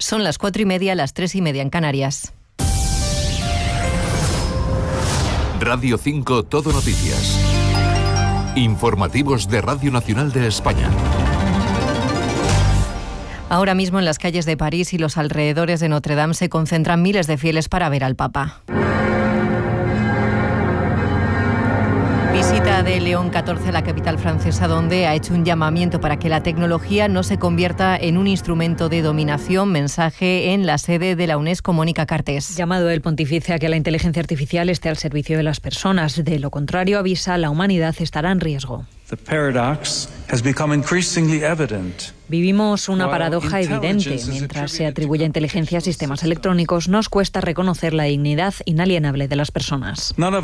Son las 4:30, las 3:30 en Canarias. Radio 5 Todo Noticias. Informativos de Radio Nacional de España. Ahora mismo en las calles de París y los alrededores de Notre Dame se concentran miles de fieles para ver al Papa. Visita de León XIV a la capital francesa, donde ha hecho un llamamiento para que la tecnología no se convierta en un instrumento de dominación. Mensaje en la sede de la UNESCO, Mónica Cartés. Llamado el pontífice a que la inteligencia artificial esté al servicio de las personas. De lo contrario, avisa, la humanidad estará en riesgo. The paradox has become increasingly evident. Vivimos una paradoja evidente. Mientras se atribuye inteligencia a sistemas electrónicos, nos cuesta reconocer la dignidad inalienable de las personas. León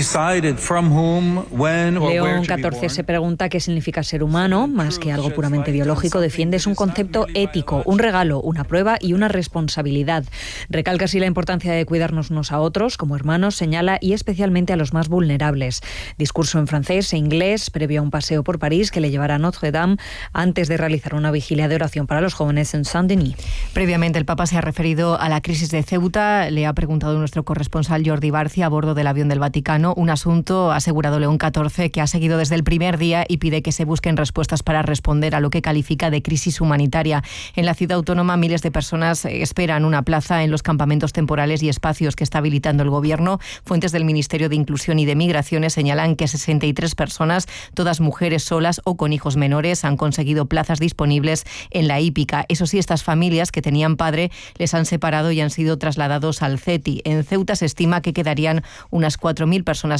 XIV se pregunta qué significa ser humano. Más que algo puramente biológico, defiende es un concepto ético, un regalo, una prueba y una responsabilidad. Recalca así la importancia de cuidarnos unos a otros, como hermanos, señala, y especialmente a los más vulnerables. Discurso en francés e inglés, previo a un paseo por París que le llevará a Notre Dame antes de realizar una vigilia de oración para los jóvenes en Saint-Denis. Previamente el Papa se ha referido a la crisis de Ceuta. Le ha preguntado nuestro corresponsal Jordi Barci a bordo del avión del Vaticano, un asunto, ha asegurado León XIV, que ha seguido desde el primer día y pide que se busquen respuestas para responder a lo que califica de crisis humanitaria. En la ciudad autónoma, miles de personas esperan una plaza en los campamentos temporales y espacios que está habilitando el Gobierno. Fuentes del Ministerio de Inclusión y de Migraciones señalan que 63 personas, todas mujeres solas o con hijos menores, han conseguido plazas disponibles en la hípica. Eso sí, estas familias que tenían padre les han separado y han sido trasladados al CETI. En Ceuta se estima que quedarían unas 4.000 personas